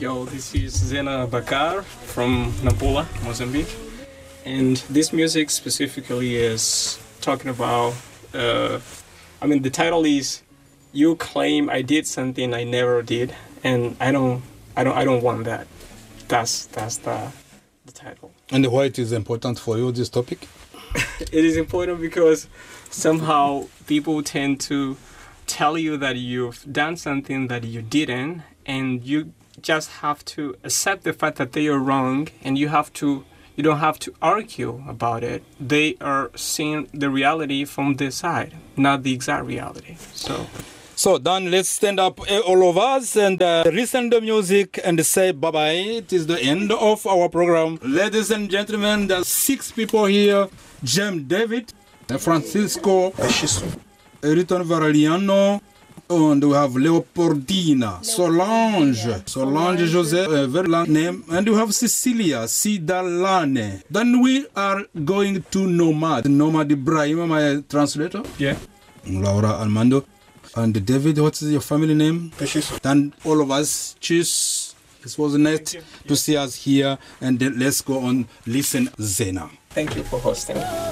Yo, this is Zena Bakar from Nampula, Mozambique. And this music specifically is talking about, the title is "You Claim I Did Something I Never Did," and I don't want that. That's the title. And why it is important for you, this topic? It is important because somehow people tend to tell you that you've done something that you didn't, and you just have to accept the fact that they are wrong, and you don't have to argue about it. They are seeing the reality from this side, not the exact reality. So then let's stand up, all of us, and listen to music and say bye-bye. It is the end of our program. Ladies and gentlemen, there's 6 people here. James David, Francisco, Riton Varaliano, and we have Leopoldina, Solange Joseph, very long name, and we have Cecilia Sidalane. Then we are going to Nomad Ibrahim, my translator. Yeah. Laura Armando. And David, what is your family name? Then all of us, cheers. It was nice to see us here, and let's go on listen Zena. Thank you for hosting.